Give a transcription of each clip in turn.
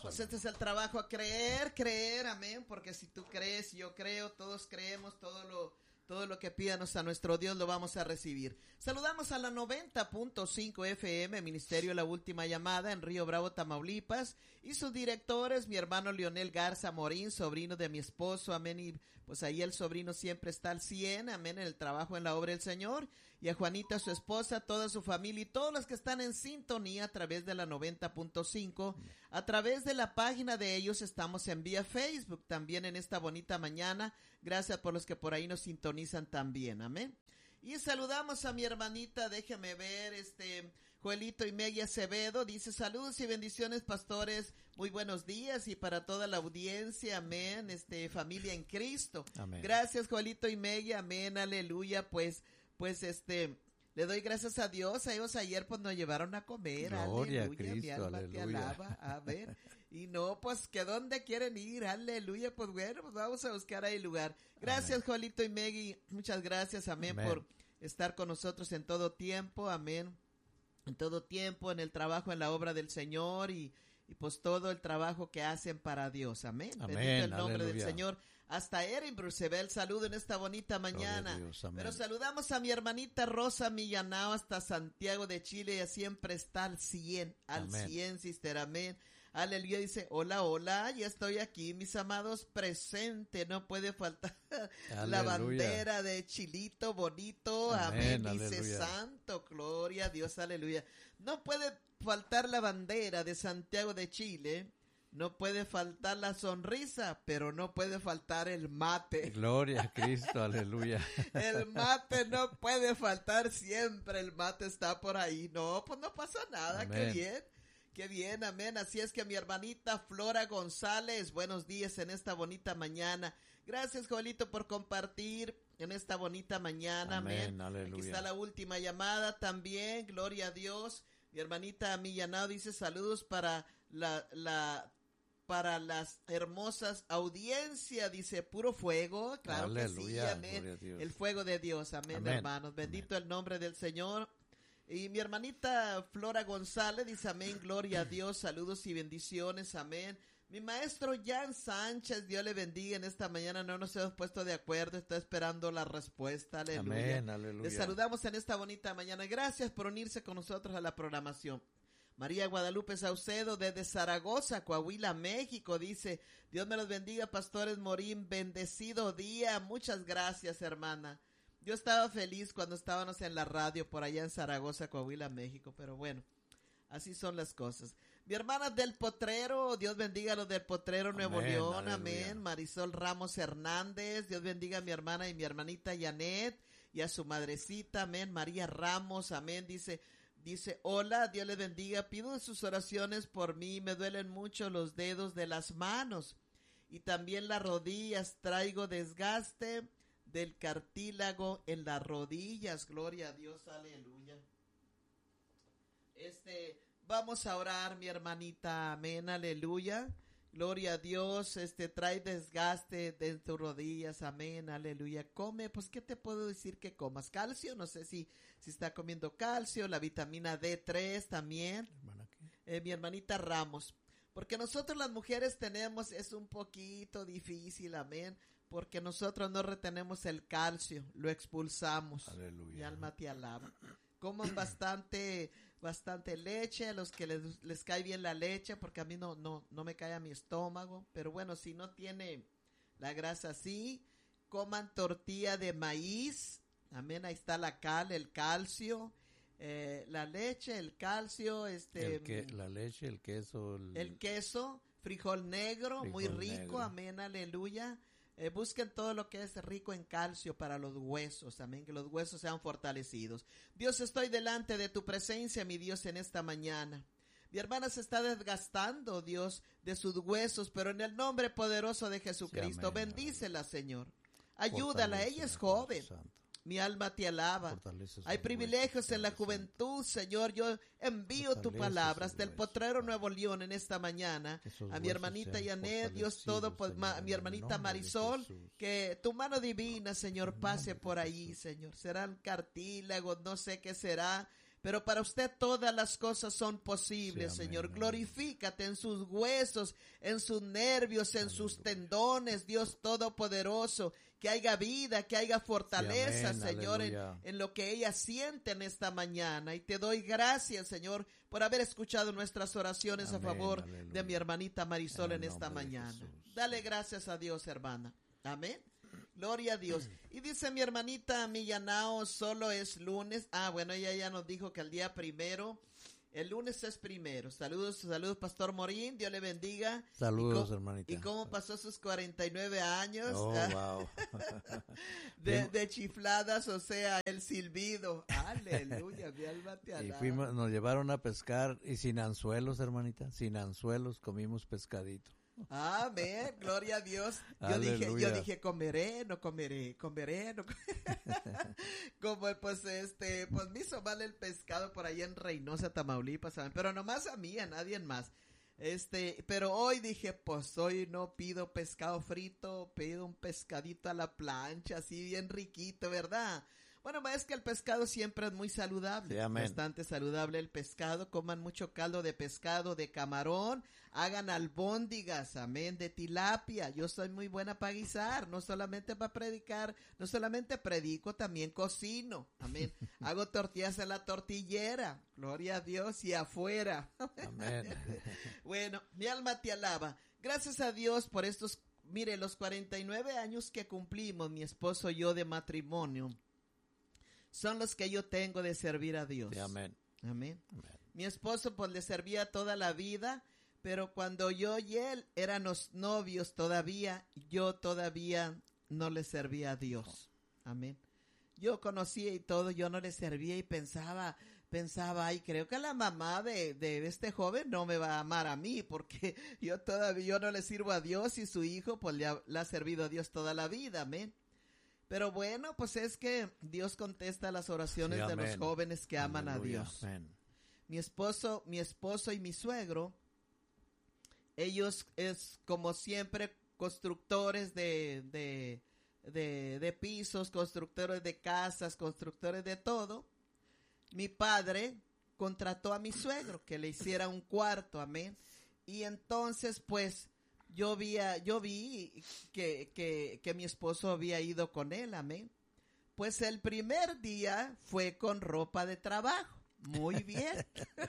pues este es el trabajo, a creer, amén, porque si tú crees, yo creo, todos creemos, todo lo que pídanos a nuestro Dios lo vamos a recibir. Saludamos a la 90.5 FM, Ministerio La Última Llamada, en Río Bravo, Tamaulipas, y sus directores, mi hermano Leonel Garza Morín, sobrino de mi esposo, amén, y pues ahí el sobrino siempre está al 100, amén, en el trabajo en la obra del Señor, y a Juanita, su esposa, toda su familia, y todos los que están en sintonía a través de la 90.5, a través de la página de ellos estamos en vía Facebook, también en esta bonita mañana, gracias por los que por ahí nos sintonizan también, amén. Y saludamos a mi hermanita, déjeme ver, Joelito y Meggy Acevedo, dice saludos y bendiciones pastores, muy buenos días y para toda la audiencia, amén, familia en Cristo. Amén. Gracias Joelito y Meggy, amén, aleluya, pues, le doy gracias a Dios, a ellos ayer pues nos llevaron a comer, Gloria aleluya, a Cristo, mi alma aleluya. te alaba, a ver, y no, pues que dónde quieren ir, aleluya, pues bueno, pues vamos a buscar ahí lugar. Gracias, amén. Joelito y Meggy, muchas gracias, amén, por estar con nosotros en todo tiempo, amén, en todo tiempo, en el trabajo, en la obra del Señor y pues todo el trabajo que hacen para Dios, amén. Amén, bendito el nombre aleluya. del Señor. Hasta Erin Brucebel, saludo en esta bonita mañana. Dios, pero saludamos a mi hermanita Rosa Millanao hasta Santiago de Chile, ella siempre está al 100, sister, amén. Aleluya, dice, hola, ya estoy aquí, mis amados, presente, no puede faltar la bandera de Chilito bonito, amén, dice aleluya. santo, gloria a Dios, aleluya. No puede faltar la bandera de Santiago de Chile, no puede faltar la sonrisa, pero no puede faltar el mate. Gloria a Cristo, aleluya. El mate no puede faltar siempre, el mate está por ahí, no, pues no pasa nada, amén. Qué bien, amén. Así es que mi hermanita Flora González, buenos días en esta bonita mañana. Gracias, Joelito, por compartir en esta bonita mañana, amén. Aleluya. Aquí está la última llamada también, gloria a Dios. Mi hermanita Millanao dice saludos para para las hermosas audiencias, dice puro fuego, claro aleluya, que sí, amén. El fuego de Dios, amén. Hermanos. Bendito el nombre del Señor. Y mi hermanita Flora González dice amén, gloria a Dios, saludos y bendiciones, amén. Mi maestro Jan Sánchez, Dios le bendiga en esta mañana, no nos hemos puesto de acuerdo, está esperando la respuesta, aleluya. Amén, aleluya. Les saludamos en esta bonita mañana, gracias por unirse con nosotros a la programación. María Guadalupe Saucedo desde Zaragoza, Coahuila, México, dice, Dios me los bendiga, pastores Morín, bendecido día, muchas gracias, hermana. Yo estaba feliz cuando estábamos en la radio por allá en Zaragoza, Coahuila, México, pero bueno, así son las cosas. Mi hermana del Potrero, Dios bendiga a los del Potrero, Nuevo León, amén. Marisol Ramos Hernández, Dios bendiga a mi hermana y mi hermanita Janet y a su madrecita, amén. María Ramos, amén, dice, hola, Dios les bendiga, pido sus oraciones por mí, me duelen mucho los dedos de las manos y también las rodillas, traigo desgaste del cartílago en las rodillas, gloria a Dios, aleluya. Vamos a orar, mi hermanita, amén, aleluya, gloria a Dios, trae desgaste de tus rodillas, amén, aleluya. Come, pues, ¿qué te puedo decir que comas? Calcio, no sé si está comiendo calcio, la vitamina D3 también. Mi hermanita Ramos, porque nosotros las mujeres es un poquito difícil, amén, porque nosotros no retenemos el calcio, lo expulsamos. Aleluya. Mi alma te alaba. Coman bastante leche, a los que les cae bien la leche, porque a mí no me cae a mi estómago, pero bueno, si no tiene la grasa así, coman tortilla de maíz, amén, ahí está el calcio, la leche, el calcio, la leche, el queso, el queso, frijol negro, muy rico, negro. amén, aleluya. Busquen todo lo que es rico en calcio para los huesos, amén, que los huesos sean fortalecidos. Dios, estoy delante de tu presencia, mi Dios, en esta mañana. Mi hermana se está desgastando, Dios, de sus huesos, pero en el nombre poderoso de Jesucristo, sí, bendícela, Señor. Ayúdala, ella es joven. Mi alma te alaba. Hay privilegios en la juventud, Señor. Yo envío tu palabra hasta el Potrero Nuevo León en esta mañana. A mi hermanita Janet, Dios todo, a mi hermanita Marisol, que tu mano divina, Señor, pase por ahí, Señor. Serán cartílagos, no sé qué será, pero para usted todas las cosas son posibles, Sí, amén, Señor. amén. Glorifícate en sus huesos, en sus nervios, en sus tendones, Dios Todopoderoso. Que haya vida, que haya fortaleza, amén, Señor, aleluya. en lo que ella siente en esta mañana. Y te doy gracias, Señor, por haber escuchado nuestras oraciones Amén, a favor aleluya. de mi hermanita Marisol En el en esta nombre de mañana. Jesús. Dale gracias a Dios, hermana. Amén. Gloria a Dios. Y dice mi hermanita Millanao, solo es lunes. Ah, bueno, ella ya nos dijo que el día primero, el lunes es primero. Saludos, saludos, Pastor Morín. Dios le bendiga. Saludos, ¿Y hermanita. ¿Y cómo pasó sus 49 años? Oh, wow. de chifladas, o sea, el silbido. Aleluya, mi alma te Y alaba. nos llevaron a pescar y sin anzuelos, hermanita, sin anzuelos comimos pescadito. Amén, gloria a Dios. Yo Aleluya. dije, comeré, no comeré. Como pues me hizo mal el pescado por ahí en Reynosa, Tamaulipas, ¿saben? Pero nomás a mí, a nadie más. Pero hoy dije, pues hoy no pido pescado frito, pido un pescadito a la plancha, así bien riquito, ¿verdad? Bueno, es que el pescado siempre es muy saludable, Sí, amén. bastante saludable el pescado. Coman mucho caldo de pescado, de camarón, hagan albóndigas, amén, de tilapia. Yo soy muy buena para guisar, no solamente para predicar, no solamente predico, también cocino, amén. Hago tortillas en la tortillera, gloria a Dios, y afuera. Amén. Bueno, mi alma te alaba. Gracias a Dios por estos, mire, los 49 años que cumplimos, mi esposo y yo, de matrimonio, son los que yo tengo de servir a Dios. Sí, amén. Amén. Amén. Mi esposo pues le servía toda la vida, pero cuando yo y él éramos novios todavía, yo todavía no le servía a Dios. Amén. Yo conocía y todo, yo no le servía y pensaba, ay, creo que la mamá de este joven no me va a amar a mí, porque yo no le sirvo a Dios y su hijo pues le ha servido a Dios toda la vida. Amén. Pero bueno, pues es que Dios contesta las oraciones Sí, de los amén. jóvenes que aman Aleluya, a Dios. amén. Mi esposo y mi suegro, ellos es como siempre constructores de pisos, constructores de casas, constructores de todo. Mi padre contrató a mi suegro que le hiciera un cuarto, amén. Y entonces pues yo vi que mi esposo había ido con él, amén. Pues el primer día fue con ropa de trabajo, muy bien.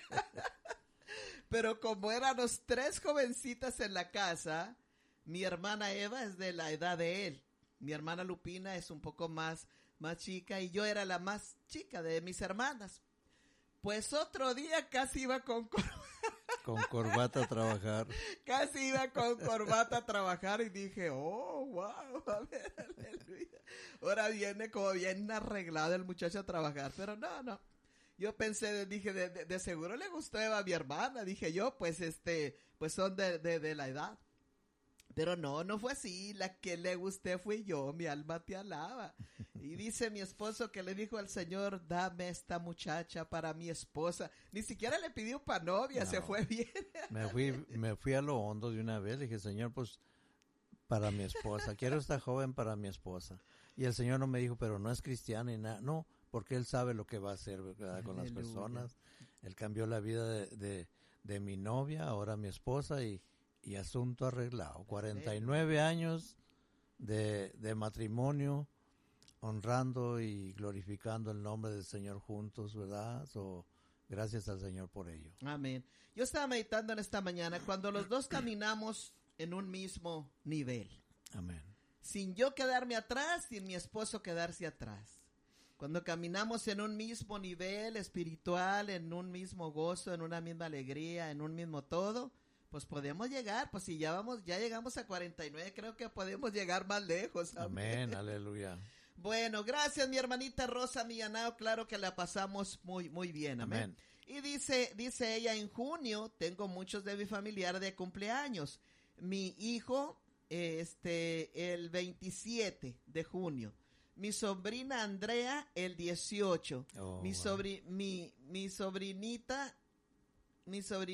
Pero como éramos 3 jovencitas en la casa, mi hermana Eva es de la edad de él. Mi hermana Lupina es un poco más chica y yo era la más chica de mis hermanas. Pues otro día casi iba con corbata a trabajar. Casi iba con corbata a trabajar y dije, oh, wow, a ver, aleluya. Ahora viene como bien arreglado el muchacho a trabajar, pero no. Yo pensé, dije, de seguro le gustó Eva a mi hermana, dije yo, pues pues son de la edad. Pero no fue así, la que le gusté fui yo, mi alma te alaba. Y dice mi esposo que le dijo al Señor, dame esta muchacha para mi esposa. Ni siquiera le pidió para novia, No. se fue bien. Me fui a lo hondo de una vez, dije, Señor, pues para mi esposa, quiero esta joven para mi esposa. Y el Señor no me dijo, pero no es cristiana y nada, no, porque Él sabe lo que va a hacer, ¿verdad? Con las Aleluya. personas. Él cambió la vida de mi novia, ahora mi esposa y asunto arreglado. 49 años de matrimonio, honrando y glorificando el nombre del Señor juntos, ¿verdad? Gracias al Señor por ello. Amén. Yo estaba meditando en esta mañana cuando los dos caminamos en un mismo nivel. Amén. Sin yo quedarme atrás, sin mi esposo quedarse atrás. Cuando caminamos en un mismo nivel espiritual, en un mismo gozo, en una misma alegría, en un mismo todo, pues podemos llegar, pues si ya llegamos a 49, creo que podemos llegar más lejos. Amén, aleluya. Bueno, gracias mi hermanita Rosa Millanao, claro que la pasamos muy, muy bien, amén. Amén. Y dice ella, en junio tengo muchos de mi familiar de cumpleaños. Mi hijo, el 27 de junio. Mi sobrina Andrea, el 18. Oh, mi wow. sobrinita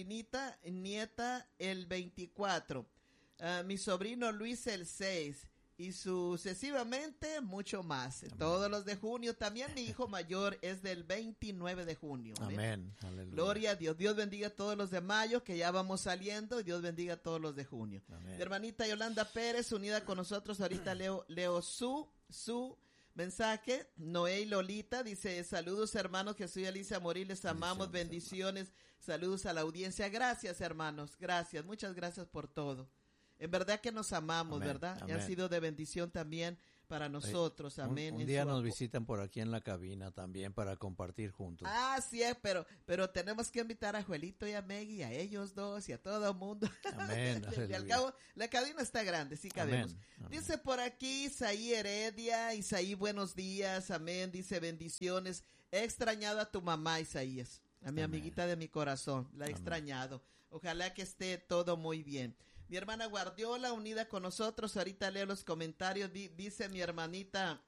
nieta, el 24. Mi sobrino Luis, el 6. y sucesivamente mucho más. Amén. Todos los de junio. También mi hijo mayor es del 29 de junio. Amén. Aleluya. Gloria a Dios. Dios bendiga a todos los de mayo, que ya vamos saliendo, y Dios bendiga a todos los de junio. Amén. Mi hermanita Yolanda Pérez, unida con nosotros. Ahorita leo su mensaje. Noé y Lolita dice: saludos hermanos, Jesús y Alicia Morí, les amamos, bendiciones, saludos a la audiencia. Gracias hermanos, gracias, muchas gracias por todo. En verdad que nos amamos, amén, ¿verdad? Amén. Ha sido de bendición también para nosotros, amén. Un día nos visitan por aquí en la cabina también para compartir juntos. Ah, sí, pero tenemos que invitar a Joelito y a Meggy, a ellos dos y a todo el mundo. Amén. Y al cabo, la cabina está grande, sí cabemos. Amén. Dice por aquí Isaí Heredia, Isaí, buenos días, amén, dice bendiciones. He extrañado a tu mamá, Isaías, a mi amiguita de mi corazón, la he extrañado. Ojalá que esté todo muy bien. Mi hermana Guardiola, unida con nosotros, ahorita leo los comentarios, dice mi hermanita,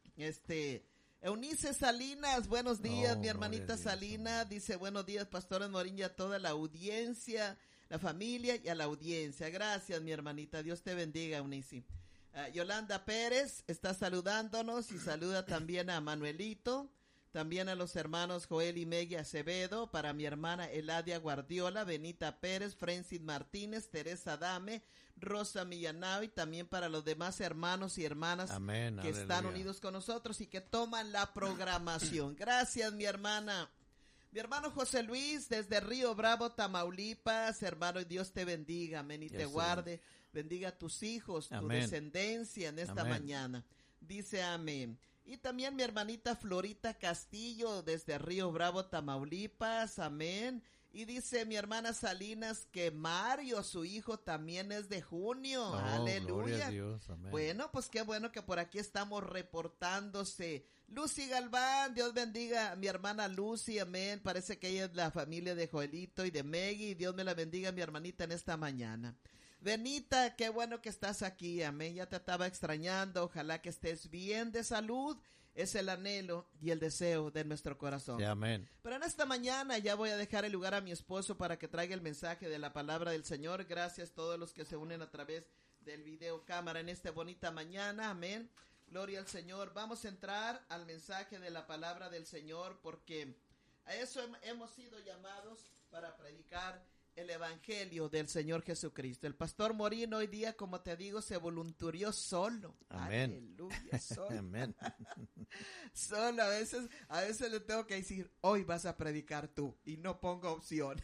Eunice Salinas, buenos días, mi hermanita Salinas, dice buenos días, pastores Morín, y a toda la audiencia, la familia y a la audiencia. Gracias, mi hermanita, Dios te bendiga, Eunice. Yolanda Pérez está saludándonos y saluda también a Manuelito. También a los hermanos Joel y Meggy Acevedo, para mi hermana Eladia Guardiola, Benita Pérez, Francis Martínez, Teresa Dame, Rosa Millanao, y también para los demás hermanos y hermanas amén, que aleluya. Están unidos con nosotros y que toman la programación. Gracias, mi hermana. Mi hermano José Luis, desde Río Bravo, Tamaulipas, hermano, y Dios te bendiga, amén, y te guarde, bendiga a tus hijos, tu descendencia en esta mañana. Dice amén. Y también mi hermanita Florita Castillo, desde Río Bravo, Tamaulipas, amén. Y dice mi hermana Salinas que Mario, su hijo, también es de junio, aleluya. Gloria a Dios, amén. Bueno, pues qué bueno que por aquí estamos reportándose. Lucy Galván, Dios bendiga a mi hermana Lucy, amén. Parece que ella es la familia de Joelito y de Meggy. Dios me la bendiga, mi hermanita, en esta mañana. Benita, qué bueno que estás aquí, amén, ya te estaba extrañando, ojalá que estés bien de salud, es el anhelo y el deseo de nuestro corazón. Sí, amén. Pero en esta mañana ya voy a dejar el lugar a mi esposo para que traiga el mensaje de la palabra del Señor. Gracias a todos los que se unen a través del video cámara en esta bonita mañana, amén, gloria al Señor. Vamos a entrar al mensaje de la palabra del Señor, porque a eso hemos sido llamados, para predicar el evangelio del Señor Jesucristo. El pastor Morín hoy día, como te digo, se voluntarió solo. Amén. Aleluya, solo. Amén. Solo, a veces le tengo que decir, hoy vas a predicar tú, y no pongo opción.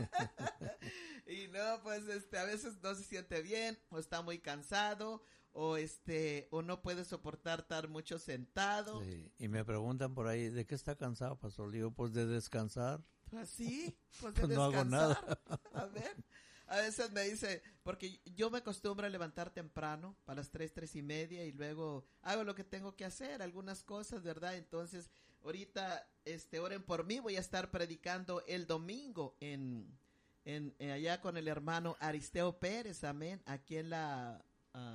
Y no, pues a veces no se siente bien, o está muy cansado, o no puede soportar estar mucho sentado. Sí. Y me preguntan por ahí, ¿de qué está cansado, pastor? Le digo, pues de descansar. Pues sí, pues de no hago nada. A ver, a veces me dice, porque yo me acostumbro a levantar temprano, para las 3:30, y luego hago lo que tengo que hacer, algunas cosas, ¿verdad? Entonces, ahorita, oren por mí, voy a estar predicando el domingo allá con el hermano Aristeo Pérez, amén, aquí en la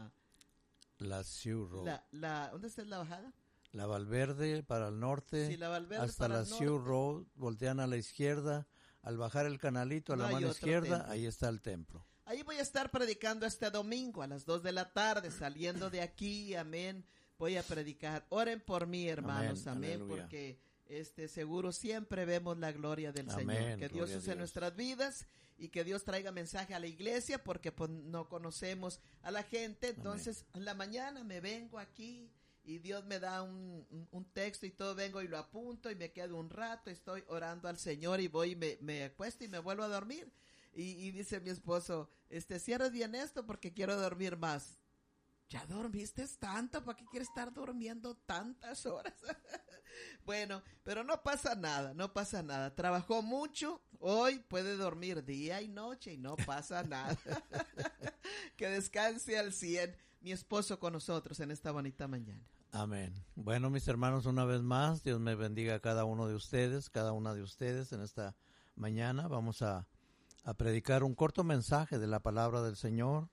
Sioux Road. ¿Dónde está la bajada? La Valverde para el norte, sí, la Valverde hasta para la el Sioux norte. Road, voltean a la izquierda, al bajar el canalito a la mano izquierda, templo. Ahí está el templo. Ahí voy a estar predicando este domingo a las 2 de la tarde, saliendo de aquí, amén, voy a predicar. Oren por mí, hermanos, amén, porque seguro siempre vemos la gloria del Señor. Que Dios use nuestras vidas y que Dios traiga mensaje a la iglesia, porque pues, no conocemos a la gente. Entonces, en la mañana me vengo aquí y Dios me da un texto y todo, vengo y lo apunto y me quedo un rato, estoy orando al Señor y voy y me acuesto y me vuelvo a dormir. Y dice mi esposo, cierras bien esto porque quiero dormir más. ¿Ya dormiste tanto? ¿Para qué quieres estar durmiendo tantas horas? Bueno, pero no pasa nada, no pasa nada. Trabajó mucho, hoy puede dormir día y noche y no pasa nada. Que descanse al 100 mi esposo con nosotros en esta bonita mañana. Amén. Bueno, mis hermanos, una vez más, Dios me bendiga a cada uno de ustedes, cada una de ustedes en esta mañana. Vamos a predicar un corto mensaje de la palabra del Señor.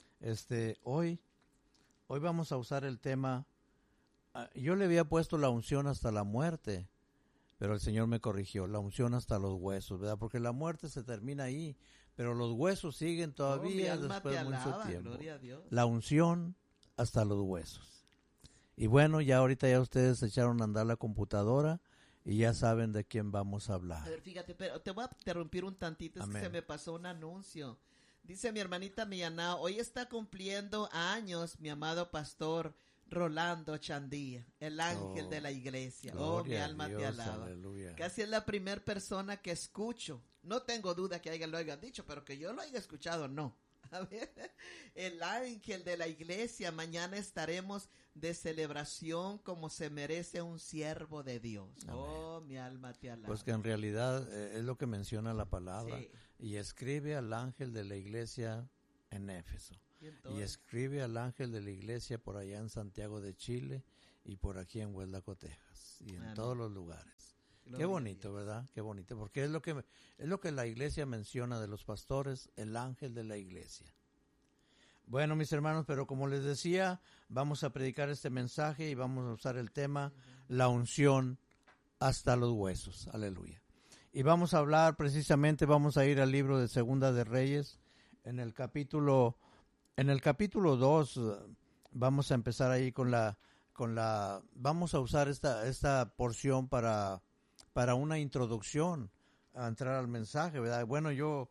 Hoy vamos a usar el tema, yo le había puesto la unción hasta la muerte, pero el Señor me corrigió, la unción hasta los huesos, ¿verdad? Porque la muerte se termina ahí, pero los huesos siguen todavía después de mucho tiempo. Gloria a Dios. La unción hasta los huesos. Y bueno, ya ahorita ya ustedes echaron a andar la computadora y ya saben de quién vamos a hablar. A ver, fíjate, pero te voy a interrumpir un tantito, es Amén. que se me pasó un anuncio. Dice mi hermanita Millana, hoy está cumpliendo años mi amado pastor Rolando Chandía, el ángel de la iglesia. Oh, mi alma te alaba. Aleluya. Casi es la primera persona que escucho. No tengo duda que lo haya dicho, pero que yo lo haya escuchado, no. A ver, el ángel de la iglesia, mañana estaremos de celebración como se merece un siervo de Dios. Amén. Oh, mi alma te alaba. Pues que en realidad es lo que menciona la palabra. Sí. Y escribe al ángel de la iglesia en Éfeso. Y escribe al ángel de la iglesia por allá en Santiago de Chile y por aquí en Hueldaco, Texas. Y en Amén. Todos los lugares. Gloria Qué a bonito, Dios. ¿verdad? Qué bonito. Porque es lo que la iglesia menciona de los pastores, el ángel de la iglesia. Bueno, mis hermanos, pero como les decía, vamos a predicar este mensaje y vamos a usar el tema, la unción hasta los huesos. Aleluya. Y vamos a hablar precisamente, vamos a ir al libro de Segunda de Reyes, en el capítulo 2, vamos a empezar ahí vamos a usar esta porción para una introducción a entrar al mensaje, ¿verdad? Bueno, yo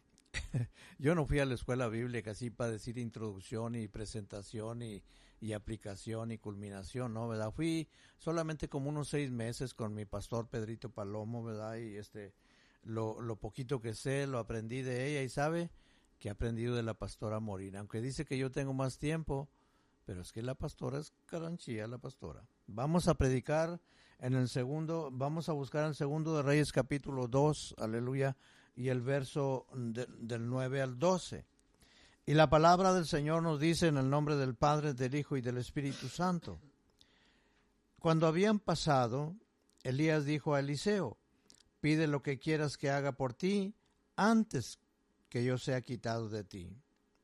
no fui a la escuela bíblica así para decir introducción y presentación y aplicación y culminación, ¿no? ¿Verdad? Fui solamente como unos 6 meses con mi pastor Pedrito Palomo, ¿verdad? Y lo poquito que sé lo aprendí de ella y sabe que he aprendido de la pastora Morina, aunque dice que yo tengo más tiempo, pero es que la pastora es caranchía, la pastora. Vamos a predicar vamos a buscar en el Segundo de Reyes capítulo 2, aleluya, y el verso del 9 al 12. Y la palabra del Señor nos dice en el nombre del Padre, del Hijo y del Espíritu Santo. Cuando habían pasado, Elías dijo a Eliseo, pide lo que quieras que haga por ti antes que yo sea quitado de ti.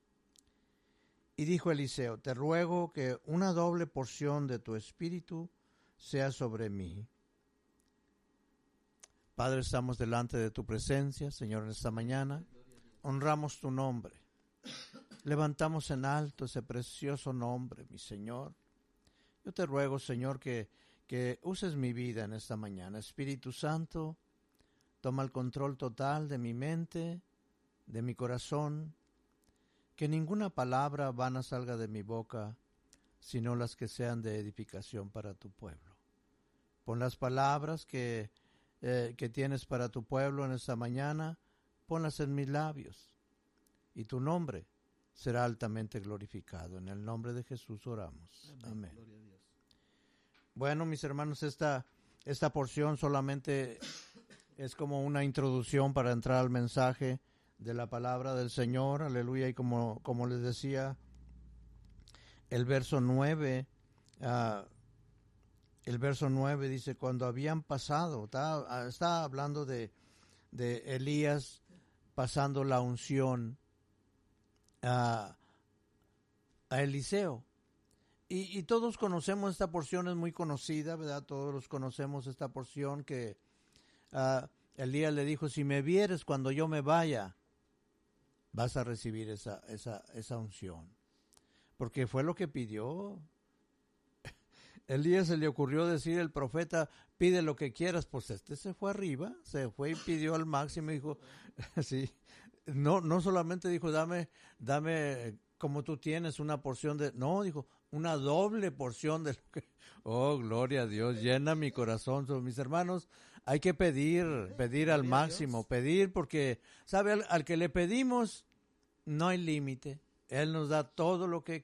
Y dijo Eliseo, te ruego que una doble porción de tu espíritu sea sobre mí. Padre, estamos delante de tu presencia, Señor, en esta mañana. Honramos tu nombre. Levantamos en alto ese precioso nombre, mi Señor. Yo te ruego, Señor, que uses mi vida en esta mañana. Espíritu Santo, toma el control total de mi mente, de mi corazón. Que ninguna palabra vana salga de mi boca, sino las que sean de edificación para tu pueblo. Pon las palabras que tienes para tu pueblo en esta mañana, ponlas en mis labios, y tu nombre será altamente glorificado. En el nombre de Jesús oramos. Amén. Gloria a Dios. Bueno, mis hermanos, esta porción solamente es como una introducción para entrar al mensaje de la palabra del Señor, aleluya, y como les decía, el verso 9 dice, cuando habían pasado, está hablando de Elías pasando la unción a Eliseo. Y todos conocemos esta porción, es muy conocida, ¿verdad? Todos conocemos esta porción que Elías le dijo, si me vieres cuando yo me vaya, vas a recibir esa unción. Porque fue lo que pidió. Elías se le ocurrió decir el profeta, pide lo que quieras, pues se fue arriba, se fue y pidió al máximo, dijo, sí, no solamente dijo, dame como tú tienes una porción no, dijo, una doble porción de lo que, oh, gloria a Dios, llena mi corazón. Mis hermanos, hay que pedir al máximo, pedir porque, ¿sabe? Al que le pedimos, no hay límite. Él nos da todo lo que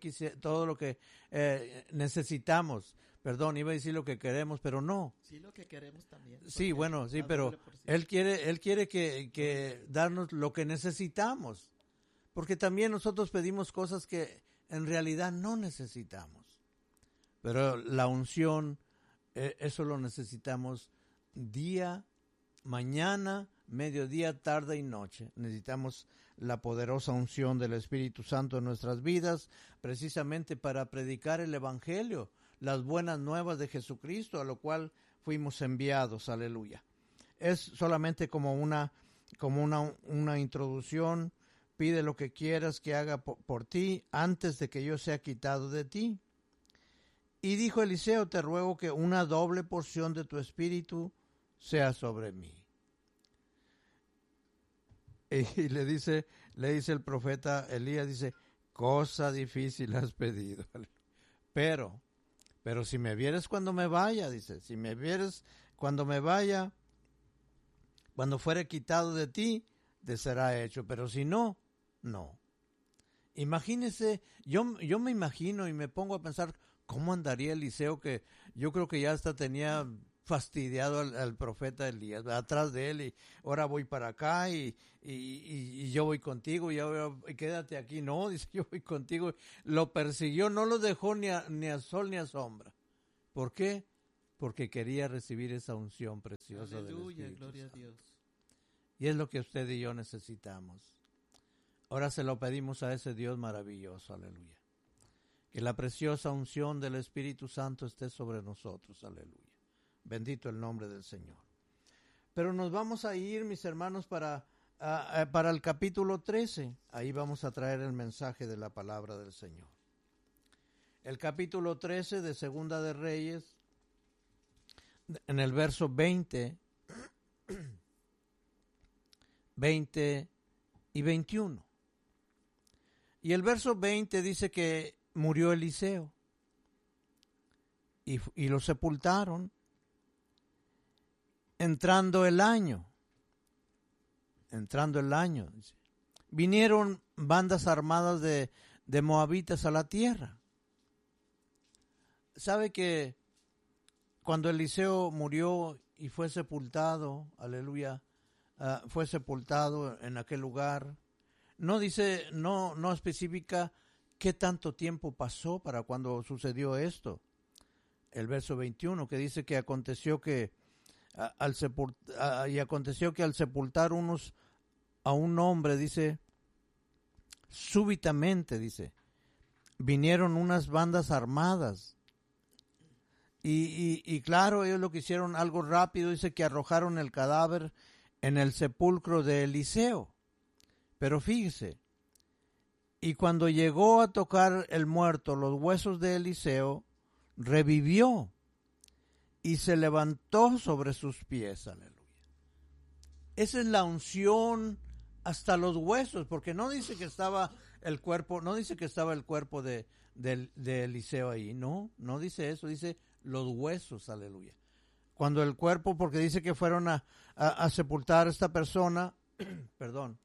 necesitamos. Perdón, iba a decir lo que queremos, pero no. Sí, lo que queremos también. Sí, bueno, sí, pero Él quiere que darnos lo que necesitamos. Porque también nosotros pedimos cosas que en realidad no necesitamos. Pero la unción, eso lo necesitamos día, mañana, mediodía, tarde y noche. Necesitamos la poderosa unción del Espíritu Santo en nuestras vidas, precisamente para predicar el Evangelio, las buenas nuevas de Jesucristo, a lo cual fuimos enviados, aleluya. Es solamente como una introducción pide lo que quieras que haga por ti antes de que yo sea quitado de ti. Y dijo Eliseo, te ruego que una doble porción de tu espíritu sea sobre mí. Y le dice el profeta Elías, dice, cosa difícil has pedido. Pero si me vieres cuando me vaya, dice, si me vieres cuando me vaya, cuando fuere quitado de ti, te será hecho, pero si no, no. Imagínese, yo me imagino y me pongo a pensar cómo andaría Eliseo, que yo creo que ya hasta tenía fastidiado al profeta Elías, atrás de él, y ahora voy para acá y yo voy contigo, y quédate aquí, no, dice, yo voy contigo. Lo persiguió, no lo dejó ni a sol ni a sombra. ¿Por qué? Porque quería recibir esa unción preciosa del Espíritu gloria a Santo. Dios. Y es lo que usted y yo necesitamos. Ahora se lo pedimos a ese Dios maravilloso, aleluya. Que la preciosa unción del Espíritu Santo esté sobre nosotros, aleluya. Bendito el nombre del Señor. Pero nos vamos a ir, mis hermanos, para el capítulo 13. Ahí vamos a traer el mensaje de la palabra del Señor. El capítulo 13 de Segunda de Reyes, en el verso 20 y 21. Y el verso 20 dice que murió Eliseo y lo sepultaron entrando el año. Vinieron bandas armadas de moabitas a la tierra. ¿Sabe que cuando Eliseo murió y fue sepultado, aleluya, fue sepultado en aquel lugar? No dice, no especifica qué tanto tiempo pasó para cuando sucedió esto. El verso 21 que dice que aconteció que al sepultar a un hombre, dice, súbitamente, dice, vinieron unas bandas armadas. Y claro, ellos lo que hicieron algo rápido, dice que arrojaron el cadáver en el sepulcro de Eliseo. Pero fíjese, y cuando llegó a tocar el muerto los huesos de Eliseo, revivió y se levantó sobre sus pies, aleluya. Esa es la unción hasta los huesos, porque no dice que estaba el cuerpo, de Eliseo ahí, no dice eso, dice los huesos, aleluya. Cuando el cuerpo, porque dice que fueron a sepultar a esta persona, perdón.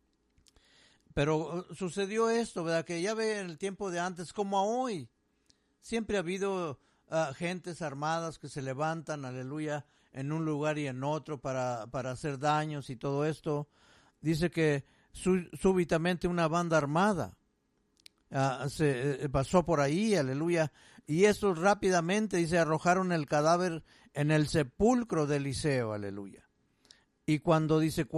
Pero sucedió esto, ¿verdad? Que ya ve en el tiempo de antes como a hoy. Siempre ha habido gentes armadas que se levantan, aleluya, en un lugar y en otro para hacer daños y todo esto. Dice que súbitamente una banda armada se pasó por ahí, aleluya. Y estos rápidamente, dice, arrojaron el cadáver en el sepulcro de Eliseo, aleluya. Y cuando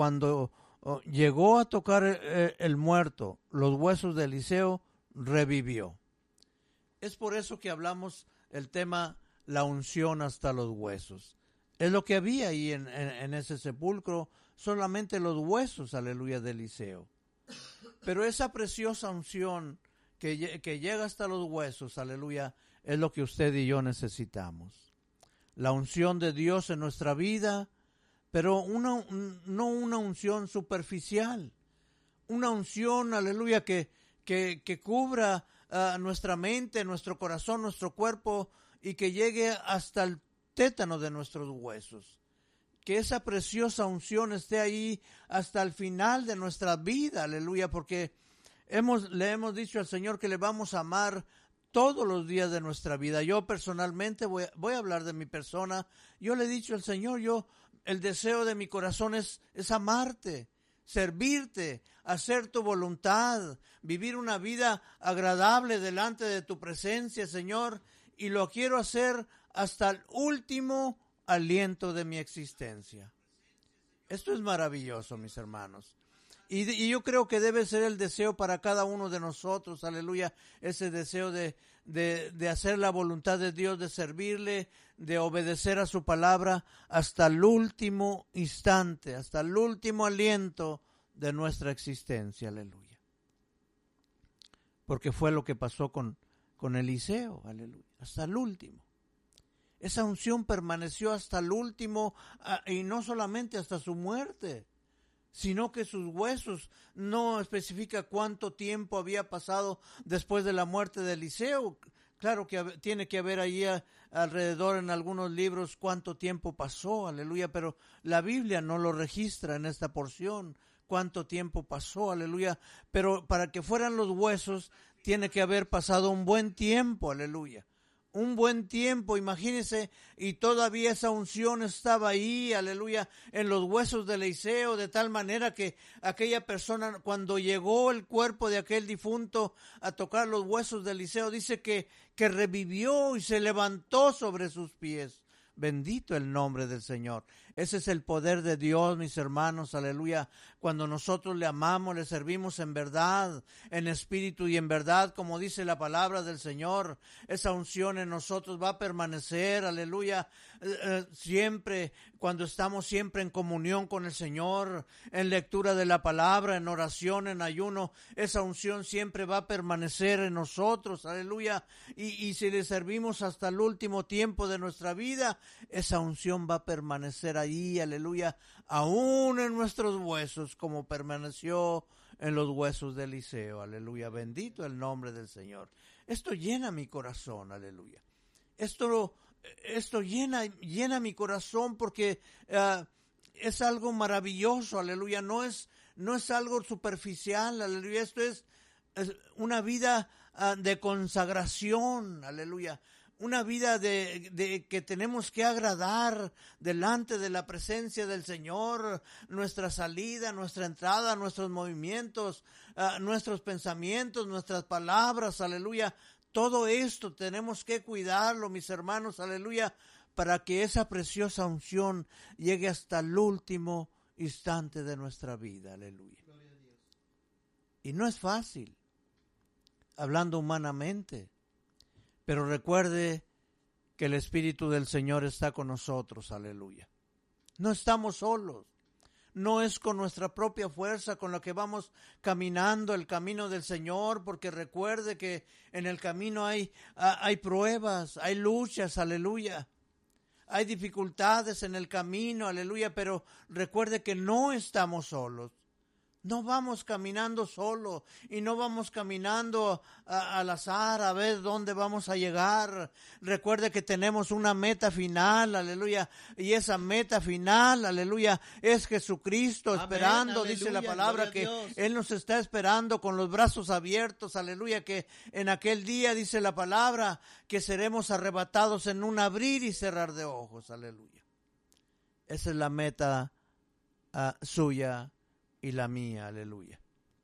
llegó a tocar el muerto, los huesos de Eliseo, revivió. Es por eso que hablamos el tema, la unción hasta los huesos. Es lo que había ahí en ese sepulcro, solamente los huesos, aleluya, de Eliseo. Pero esa preciosa unción que llega hasta los huesos, aleluya, es lo que usted y yo necesitamos. La unción de Dios en nuestra vida, pero no una unción superficial, una unción, aleluya, que cubra nuestra mente, nuestro corazón, nuestro cuerpo, y que llegue hasta el tétano de nuestros huesos. Que esa preciosa unción esté ahí hasta el final de nuestra vida, aleluya, porque le hemos dicho al Señor que le vamos a amar todos los días de nuestra vida. Yo personalmente voy a hablar de mi persona. Yo le he dicho al Señor, el deseo de mi corazón es amarte, servirte, hacer tu voluntad, vivir una vida agradable delante de tu presencia, Señor, y lo quiero hacer hasta el último aliento de mi existencia. Esto es maravilloso, mis hermanos. Y yo creo que debe ser el deseo para cada uno de nosotros, aleluya, ese deseo de hacer la voluntad de Dios, de servirle, de obedecer a su palabra hasta el último instante, hasta el último aliento de nuestra existencia, aleluya. porque fue lo que pasó con Eliseo, aleluya, hasta el último. Esa unción permaneció hasta el último, y no solamente hasta su muerte, sino que sus huesos, no especifica cuánto tiempo había pasado después de la muerte de Eliseo. Claro que tiene que haber allí alrededor en algunos libros cuánto tiempo pasó, aleluya, pero la Biblia no lo registra en esta porción, cuánto tiempo pasó, aleluya, pero para que fueran los huesos tiene que haber pasado un buen tiempo, aleluya. Un buen tiempo, imagínense, y todavía esa unción estaba ahí, aleluya, en los huesos de Eliseo, de tal manera que aquella persona, cuando llegó el cuerpo de aquel difunto a tocar los huesos de Eliseo, dice que revivió y se levantó sobre sus pies. Bendito el nombre del Señor. Ese es el poder de Dios, mis hermanos, aleluya. Cuando nosotros le amamos, le servimos en verdad, en espíritu y en verdad, como dice la palabra del Señor, esa unción en nosotros va a permanecer, aleluya, siempre, cuando estamos siempre en comunión con el Señor, en lectura de la palabra, en oración, en ayuno, esa unción siempre va a permanecer en nosotros, aleluya, y si le servimos hasta el último tiempo de nuestra vida, esa unción va a permanecer ahí, aleluya, aún en nuestros huesos, como permaneció en los huesos de Eliseo, aleluya, bendito el nombre del Señor. Esto llena mi corazón, aleluya. Esto llena mi corazón porque es algo maravilloso, aleluya, no es algo superficial, aleluya, esto es una vida de consagración, aleluya. Una vida de que tenemos que agradar delante de la presencia del Señor, nuestra salida, nuestra entrada, nuestros movimientos, nuestros pensamientos, nuestras palabras, aleluya. Todo esto tenemos que cuidarlo, mis hermanos, aleluya, para que esa preciosa unción llegue hasta el último instante de nuestra vida, aleluya. Y no es fácil, hablando humanamente. Pero recuerde que el Espíritu del Señor está con nosotros, aleluya. No estamos solos, no es con nuestra propia fuerza con la que vamos caminando el camino del Señor, porque recuerde que en el camino hay pruebas, hay luchas, aleluya. Hay dificultades en el camino, aleluya, pero recuerde que no estamos solos. No vamos caminando solo y no vamos caminando al azar a ver dónde vamos a llegar. Recuerde que tenemos una meta final, aleluya, y esa meta final, aleluya, es Jesucristo. Amén, esperando, aleluya, dice la palabra que Él nos está esperando con los brazos abiertos, aleluya, que en aquel día, dice la palabra, que seremos arrebatados en un abrir y cerrar de ojos, aleluya. Esa es la meta suya y la mía, aleluya.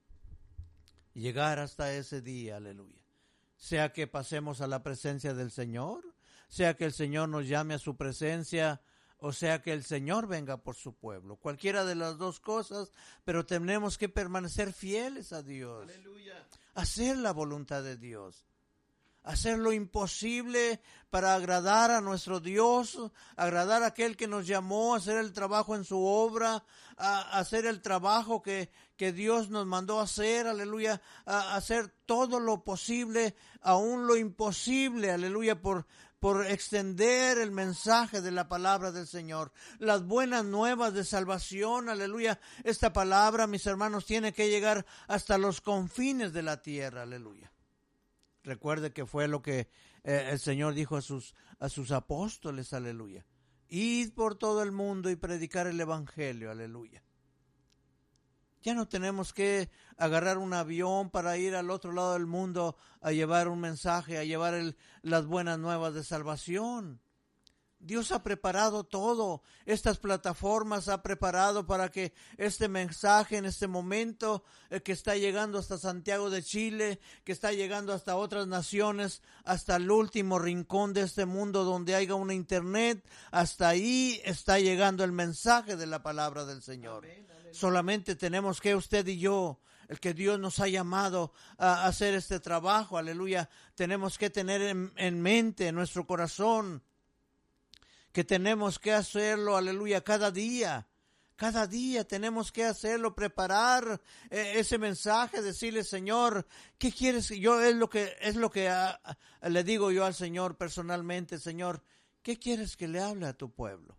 Llegar hasta ese día, aleluya. Sea que pasemos a la presencia del Señor, sea que el Señor nos llame a su presencia, o sea que el Señor venga por su pueblo. Cualquiera de las dos cosas, pero tenemos que permanecer fieles a Dios. Aleluya. Hacer la voluntad de Dios. Hacer lo imposible para agradar a nuestro Dios, agradar a aquel que nos llamó a hacer el trabajo en su obra, a hacer el trabajo que Dios nos mandó a hacer, aleluya, a hacer todo lo posible, aún lo imposible, aleluya, por extender el mensaje de la palabra del Señor, las buenas nuevas de salvación, aleluya. Esta palabra, mis hermanos, tiene que llegar hasta los confines de la tierra, aleluya. Recuerde que fue lo que el Señor dijo a sus apóstoles, aleluya. Id por todo el mundo y predicar el evangelio, aleluya. Ya no tenemos que agarrar un avión para ir al otro lado del mundo a llevar un mensaje, a llevar las buenas nuevas de salvación. Dios ha preparado todo. Estas plataformas ha preparado para que este mensaje en este momento que está llegando hasta Santiago de Chile, que está llegando hasta otras naciones, hasta el último rincón de este mundo donde haya una internet, hasta ahí está llegando el mensaje de la palabra del Señor. Amén, amén. Solamente tenemos que usted y yo, el que Dios nos ha llamado a hacer este trabajo, aleluya, tenemos que tener en mente, en nuestro corazón, que tenemos que hacerlo, aleluya, cada día Cada día tenemos que hacerlo, preparar ese mensaje, decirle, Señor, ¿qué quieres? Yo es lo que le digo yo al Señor personalmente, Señor, ¿qué quieres que le hable a tu pueblo?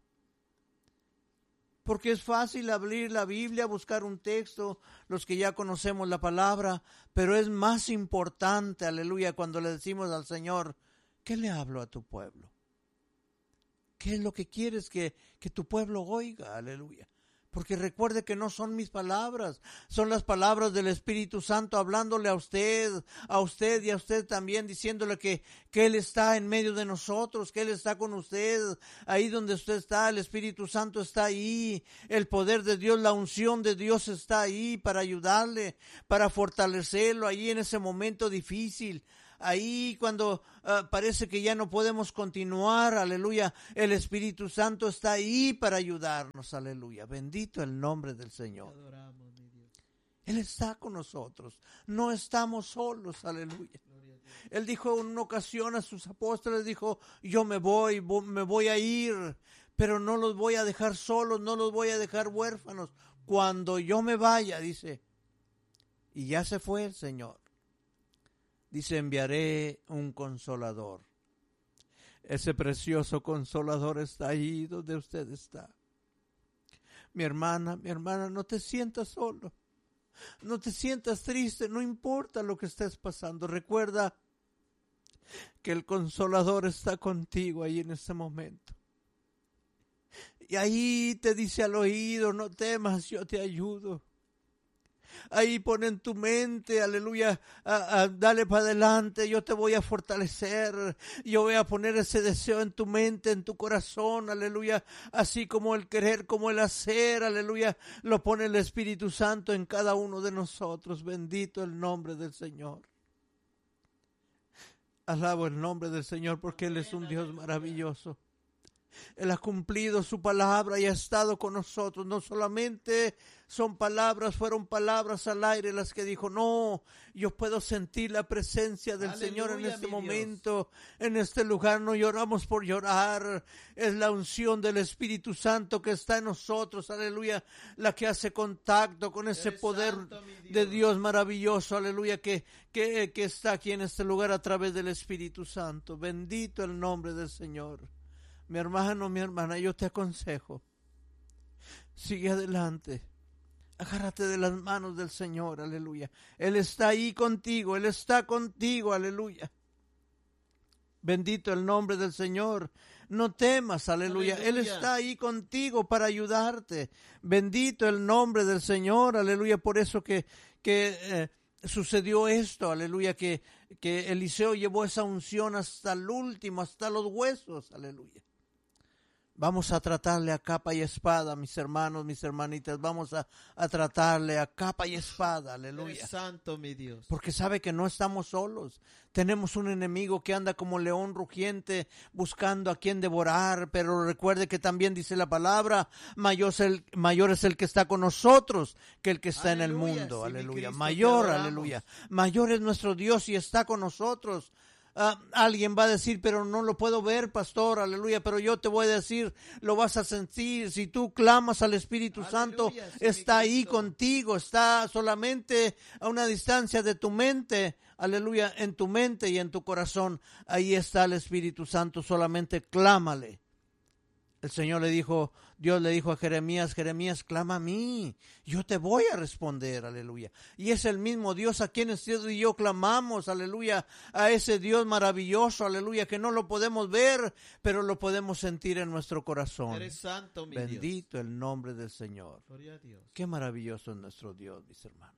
Porque es fácil abrir la Biblia, buscar un texto, los que ya conocemos la palabra, pero es más importante, aleluya, cuando le decimos al Señor, ¿qué le hablo a tu pueblo? ¿Qué es lo que quieres que tu pueblo oiga? Aleluya. Porque recuerde que no son mis palabras, son las palabras del Espíritu Santo hablándole a usted y a usted también, diciéndole que Él está en medio de nosotros, que Él está con usted, ahí donde usted está, el Espíritu Santo está ahí, el poder de Dios, la unción de Dios está ahí para ayudarle, para fortalecerlo ahí en ese momento difícil. Ahí cuando parece que ya no podemos continuar, aleluya, el Espíritu Santo está ahí para ayudarnos, aleluya. Bendito el nombre del Señor. Adoramos, mi Dios. Él está con nosotros, no estamos solos, aleluya. Él dijo en una ocasión a sus apóstoles, dijo, yo me voy a ir, pero no los voy a dejar solos, no los voy a dejar huérfanos. Cuando yo me vaya, dice, y ya se fue el Señor. Dice, enviaré un consolador. Ese precioso consolador está ahí donde usted está. Mi hermana, no te sientas solo. No te sientas triste, no importa lo que estés pasando. Recuerda que el consolador está contigo ahí en este momento. Y ahí te dice al oído, no temas, yo te ayudo. Ahí pon en tu mente, aleluya, dale para adelante, yo te voy a fortalecer, yo voy a poner ese deseo en tu mente, en tu corazón, aleluya, así como el querer, como el hacer, aleluya, lo pone el Espíritu Santo en cada uno de nosotros. Bendito el nombre del Señor. Alabo el nombre del Señor porque Él es un Dios maravilloso. Él ha cumplido su palabra y ha estado con nosotros. No solamente fueron palabras al aire las que dijo, no, yo puedo sentir la presencia del Señor en este momento, en este lugar. No lloramos por llorar, es la unción del Espíritu Santo que está en nosotros, aleluya, la que hace contacto con ese poder de Dios maravilloso, aleluya, que está aquí en este lugar a través del Espíritu Santo. Bendito el nombre del Señor. Mi hermano, mi hermana, yo te aconsejo, sigue adelante, agárrate de las manos del Señor, aleluya. Él está ahí contigo, Él está contigo, aleluya. Bendito el nombre del Señor, no temas, aleluya. Él está ahí contigo para ayudarte. Bendito el nombre del Señor, aleluya. Por eso que sucedió esto, aleluya, que Eliseo llevó esa unción hasta el último, hasta los huesos, aleluya. Vamos a tratarle a capa y espada, mis hermanos, mis hermanitas. Vamos a tratarle a capa y espada, aleluya. Eres santo, mi Dios. Porque sabe que no estamos solos. Tenemos un enemigo que anda como león rugiente buscando a quien devorar. Pero recuerde que también dice la palabra, mayor es el que está con nosotros que el que está en el mundo. Sí, aleluya. Cristo, Mayor, aleluya. Mayor es nuestro Dios y está con nosotros. Alguien va a decir, pero no lo puedo ver, pastor, aleluya, pero yo te voy a decir, lo vas a sentir. Si tú clamas al Espíritu Santo, sí, está ahí contigo, está solamente a una distancia de tu mente, aleluya, en tu mente y en tu corazón. Ahí está el Espíritu Santo, solamente clámale. El Señor Dios le dijo a Jeremías, clama a mí, yo te voy a responder, aleluya. Y es el mismo Dios a quien usted y yo clamamos, aleluya, a ese Dios maravilloso, aleluya, que no lo podemos ver, pero lo podemos sentir en nuestro corazón. Eres santo, mi Bendito Dios. el nombre del Señor. Gloria a Dios. Qué maravilloso es nuestro Dios, mis hermanos.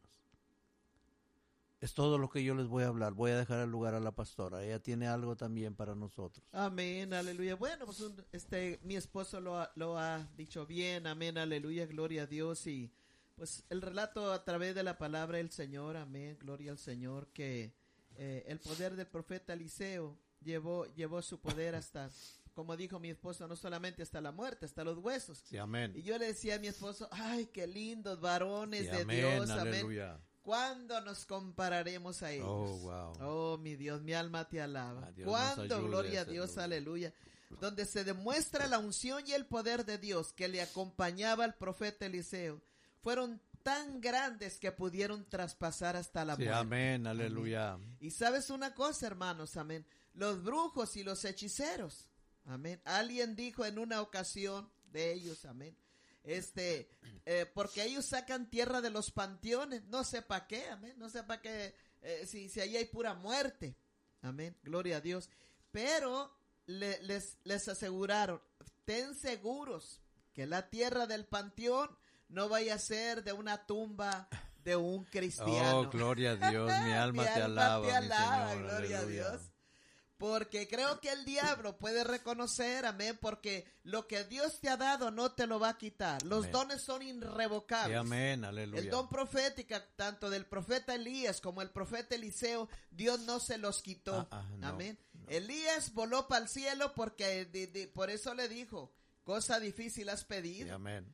Es todo lo que yo les voy a hablar. Voy a dejar el lugar a la pastora. Ella tiene algo también para nosotros. Amén, aleluya. Bueno, pues mi esposo lo ha dicho bien. Amén, aleluya, gloria a Dios. Y pues el relato a través de la palabra del Señor, amén, gloria al Señor, que el poder del profeta Eliseo llevó su poder hasta, como dijo mi esposo, no solamente hasta la muerte, hasta los huesos. Sí, amén. Y yo le decía a mi esposo, ay, qué lindos varones Sí, de amén, Dios, aleluya. amén. ¿Cuándo nos compararemos a ellos? Oh, wow. Oh, mi Dios, mi alma te alaba. Dios nos ¿Cuándo, ayude, gloria a Dios, aleluya. aleluya? donde se demuestra la unción y el poder de Dios que le acompañaba al profeta Eliseo, fueron tan grandes que pudieron traspasar hasta la Sí, muerte. amén, aleluya. Y sabes una cosa, hermanos, amén, los brujos y los hechiceros, amén, alguien dijo en una ocasión de ellos, amén, porque ellos sacan tierra de los panteones, no sé para qué, amén, no sé para qué, si ahí hay pura muerte, amén, gloria a Dios, pero les aseguraron, ten seguros que la tierra del panteón no vaya a ser de una tumba de un cristiano. Oh, gloria a Dios, mi alma te alaba, mi Señor, gloria aleluya. a Dios. Porque creo que el diablo puede reconocer, amén, porque lo que Dios te ha dado no te lo va a quitar. Los Amén. dones son irrevocables. Sí, amén, aleluya. El don profético, tanto del profeta Elías como el profeta Eliseo, Dios no se los quitó. No, amén. no. Elías voló para el cielo porque por eso le dijo, cosa difícil has pedido. Sí, amén.